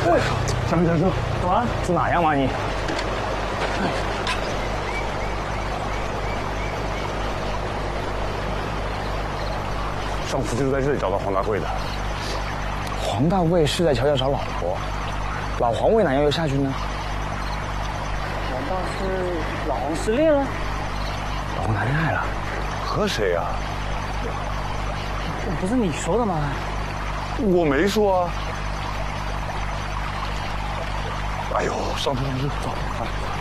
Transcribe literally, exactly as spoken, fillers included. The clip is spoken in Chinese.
喂，小哥小哥， 怎么了？ 是哪样嘛你？上次就是在这里找到黄大贵的。 黄大贵是在桥下找老婆，老黄为哪样又下去呢？ 难道是老黄失恋了？ 老黄谈恋爱了？ 和谁啊？ 不是你说的吗？ 我没说啊。哎呦，上车上车，走，快！